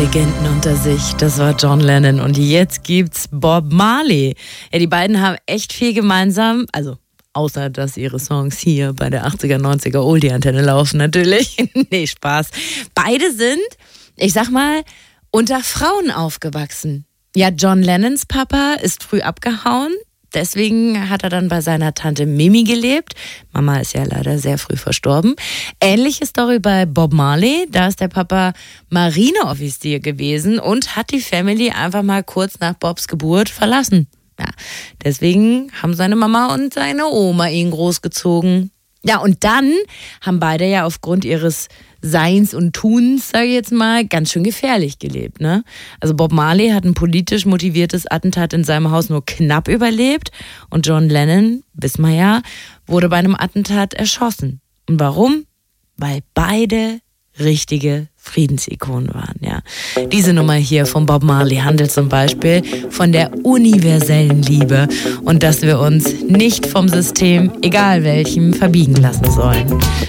Legenden unter sich. Das war John Lennon und jetzt gibt's Bob Marley. Ja, die beiden haben echt viel gemeinsam, also außer dass ihre Songs hier bei der 80er, 90er Oldie-Antenne laufen natürlich. Nee, Spaß. Beide sind, ich sag mal, unter Frauen aufgewachsen. Ja, John Lennons Papa ist früh abgehauen. Deswegen hat er dann bei seiner Tante Mimi gelebt. Mama ist ja leider sehr früh verstorben. Ähnliche Story bei Bob Marley. Da ist der Papa Marineoffizier gewesen und hat die Family einfach mal kurz nach Bobs Geburt verlassen. Ja, deswegen haben seine Mama und seine Oma ihn großgezogen. Ja, und dann haben beide ja aufgrund ihres Seins und Tuns, sage ich jetzt mal, ganz schön gefährlich gelebt, ne? Also Bob Marley hat ein politisch motiviertes Attentat in seinem Haus nur knapp überlebt und John Lennon, wissen wir ja, wurde bei einem Attentat erschossen. Und warum? Weil beide richtige Friedensikonen waren, ja. Diese Nummer hier von Bob Marley handelt zum Beispiel von der universellen Liebe und dass wir uns nicht vom System, egal welchem, verbiegen lassen sollen.